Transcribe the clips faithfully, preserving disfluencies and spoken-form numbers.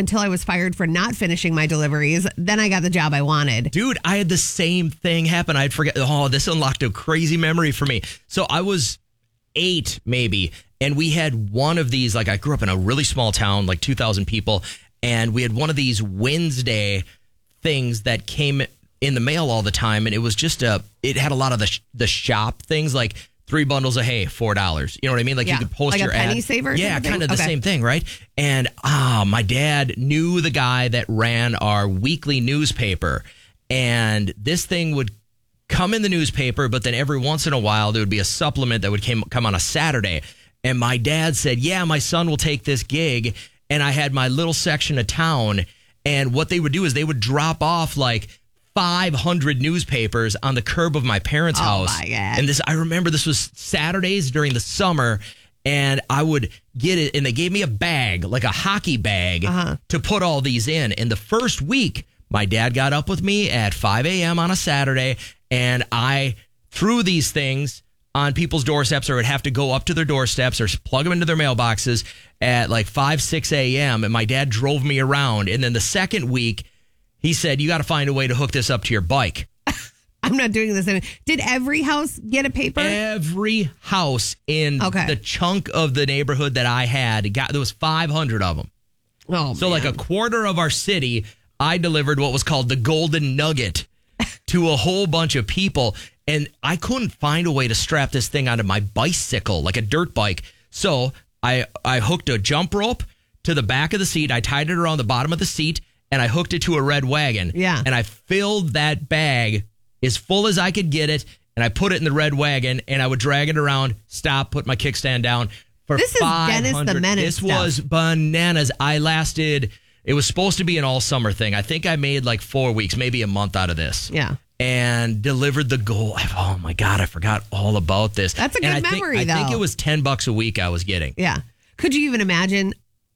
until I was fired for not finishing my deliveries. Then I got the job I wanted. Dude, I had the same thing happen. I'd forget. Oh, this unlocked a crazy memory for me. So I was eight, maybe, and we had one of these. Like, I grew up in a really small town, like two thousand people, and we had one of these Wednesday things that came in the mail all the time, and it was just a. It had a lot of the sh- the shop things, like three bundles of hay, four dollars. You know what I mean? Like, yeah. you could post like your a penny ad. saver. Yeah, kind of the okay. same thing, right? And ah, my dad knew the guy that ran our weekly newspaper, and this thing would come in the newspaper, but then every once in a while there would be a supplement that would came, come on a Saturday. And my dad said, yeah, my son will take this gig. And I had my little section of town, and what they would do is they would drop off like five hundred newspapers on the curb of my parents' oh house. My God. And this, I remember this was Saturdays during the summer, and I would get it, and they gave me a bag, like a hockey bag, uh-huh. to put all these in. And the first week, my dad got up with me at five a.m. on a Saturday, and I threw these things on people's doorsteps, or would have to go up to their doorsteps or plug them into their mailboxes at like five, six a.m. And my dad drove me around. And then the second week, he said, you got to find a way to hook this up to your bike. I'm not doing this. Did every house get a paper? Every house in okay. the chunk of the neighborhood that I had, got there was five hundred of them. Oh, so man. like a quarter of our city, I delivered what was called the Golden Nugget to a whole bunch of people. And I couldn't find a way to strap this thing onto my bicycle, like a dirt bike. So I, I hooked a jump rope to the back of the seat. I tied it around the bottom of the seat, and I hooked it to a red wagon. Yeah. And I filled that bag as full as I could get it, and I put it in the red wagon, and I would drag it around, stop, put my kickstand down for this five hundred. This is Dennis the Menace This stuff. was bananas. I lasted, it was supposed to be an all summer thing. I think I made like four weeks, maybe a month out of this. Yeah. And delivered the goal. Oh my God, I forgot all about this. That's a and good I think, memory, I though. think it was ten bucks a week I was getting. Yeah. Could you even imagine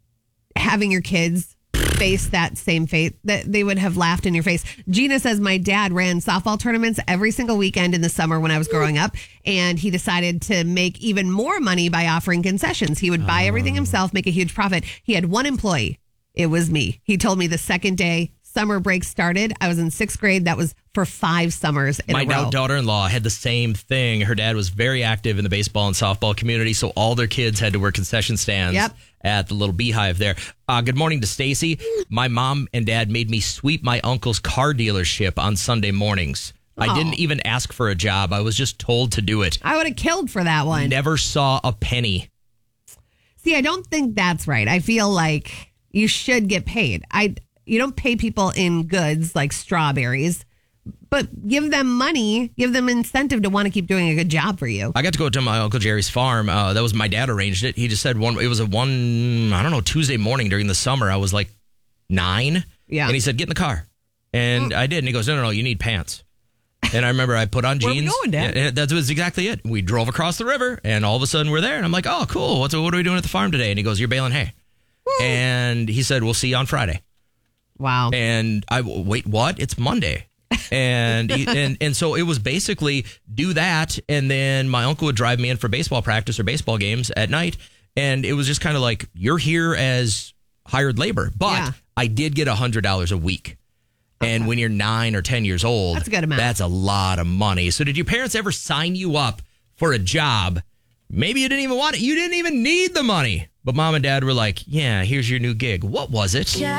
having your kids face that same fate, that they would have laughed in your face? Gina says, my dad ran softball tournaments every single weekend in the summer when I was growing up, and he decided to make even more money by offering concessions. He would buy everything himself, make a huge profit. He had one employee. It was me. He told me the second day summer break started, I was in sixth grade. That was for five summers in My a row. now daughter-in-law had the same thing. Her dad was very active in the baseball and softball community, so all their kids had to work concession stands Yep. at the little beehive there. Uh, good morning to Stacy. My mom and dad made me sweep my uncle's car dealership on Sunday mornings. I Oh. didn't even ask for a job. I was just told to do it. I would have killed for that one. Never saw a penny. See, I don't think that's right. I feel like you should get paid. I you don't pay people in goods like strawberries, but give them money, give them incentive to want to keep doing a good job for you. I got to go to my Uncle Jerry's farm. Uh, that was my dad arranged it. He just said one. It was a one, I don't know, Tuesday morning during the summer. I was like nine. Yeah. And he said, get in the car. And I did. And he goes, no, no, no, you need pants. And I remember I put on Where jeans. we going, Dad? Yeah, that was exactly it. We drove across the river, and all of a sudden we're there. And I'm like, oh, cool. What's what are we doing at the farm today? And he goes, you're baling hay. And he said, we'll see you on Friday. Wow. And I wait, what? It's Monday. And he, and and so it was basically do that, and then my uncle would drive me in for baseball practice or baseball games at night, and it was just kind of like, you're here as hired labor, but Yeah. I did get a hundred dollars a week. And when you're nine or ten years old, That's a good amount. That's a lot of money. So did your parents ever sign you up for a job? Maybe you didn't even want it. You didn't even need the money. But mom and dad were like, yeah, here's your new gig. What was it?